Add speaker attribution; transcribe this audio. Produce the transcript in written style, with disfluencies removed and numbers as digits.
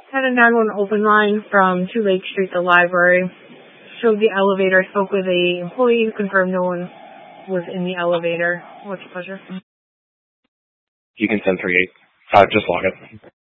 Speaker 1: Had a 911 open line from 2 Lake Street, the library. Showed the elevator, spoke with a employee who confirmed no one was in the elevator. What's your pleasure?
Speaker 2: You can send 38. Just log it.